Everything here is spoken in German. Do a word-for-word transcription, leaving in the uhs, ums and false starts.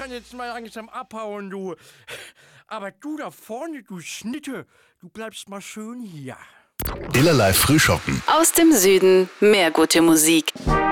kann jetzt mal langsam abhauen, du. Aber du da vorne, du Schnitte, du bleibst mal schön hier. Illerlei Frühschoppen. Aus dem Süden mehr gute Musik.